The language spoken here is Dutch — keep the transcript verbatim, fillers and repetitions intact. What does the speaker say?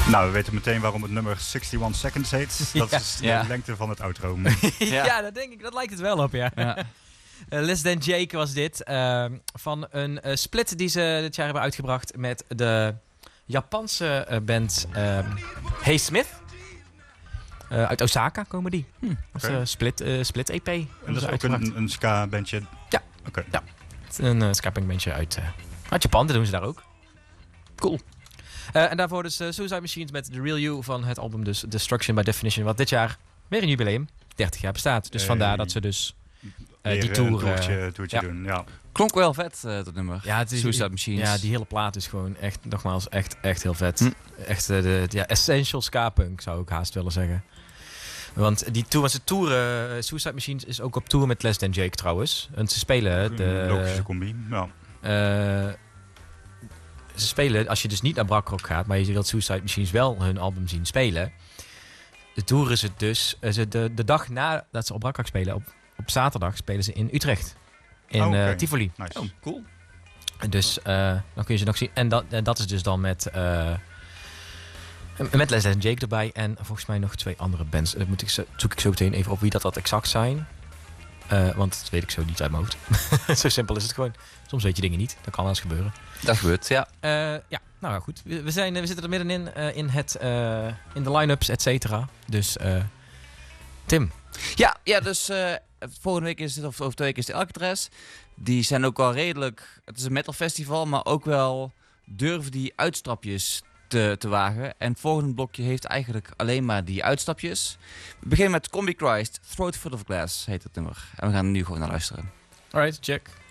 Nou, we weten meteen waarom het nummer eenenzestig Seconds heet. Dat Ja. is de Ja. lengte van het outro. ja. ja, dat denk ik. Dat lijkt het wel op, ja. Ja. Uh, Less Than Jake was dit. Uh, van een uh, split die ze dit jaar hebben uitgebracht met de Japanse uh, band uh, Hey Smith. Uh, uit Osaka komen die. Hm, Dat is oké. uh, split, uh, split E P. En dat is ook uitgebracht. een, een ska-bandje? Ja. Oké. Ja. Het is een uh, ska-punkbandje uit, uh, uit Japan. Dat doen ze daar ook. Cool. Uh, en daarvoor dus uh, Suicide Machines met The Real You van het album dus Destruction by Definition. Wat dit jaar weer een jubileum. dertig jaar bestaat. Dus Hey. vandaar dat ze dus uh, Weer, die eh, tour... Een toertje, uh, toertje ja. doen, ja. Klonk wel vet, uh, dat nummer. Ja, het is, Suicide Machines. Ja, die hele plaat is gewoon echt, nogmaals, echt, echt heel vet. Hm. Echt uh, de, ja, essential ska-punk, zou ik haast willen zeggen. Want die tour, ze toeren, uh, Suicide Machines is ook op tour met Less Than Jake trouwens. En ze spelen de... Een logische combi, ja. Uh, ze spelen, als je dus niet naar Brakrock gaat, maar je wilt Suicide Machines wel hun album zien spelen. De tour is het dus, uh, ze de, de dag nadat ze op Brakrock spelen, op, op zaterdag spelen ze in Utrecht. In Oh, oké. uh, Tivoli. Nice. Oh, cool. En dus uh, dan kun je ze nog zien. En dat, en dat is dus dan met, uh, met Les en Jake erbij. En volgens mij nog twee andere bands. Dat moet ik zo, zoek ik zo meteen even op wie dat, dat exact zijn. Uh, want dat weet ik zo niet uit mijn hoofd. Zo simpel is het gewoon. Soms weet je dingen niet. Dat kan wel eens gebeuren. Dat gebeurt, ja. Uh, ja, nou ja, goed. We, we, zijn, we zitten er middenin uh, in, het, uh, in de line-ups, et cetera. Dus uh, Tim. Ja, ja dus uh, volgende week is het, of over twee weken is de Alcatraz. Die zijn ook wel redelijk, het is een metal festival, maar ook wel durven die uitstapjes te, te wagen. En het volgende blokje heeft eigenlijk alleen maar die uitstapjes. We beginnen met Combi Christ, Throat Full of Glass heet het nummer. En we gaan er nu gewoon naar luisteren. Alright, check.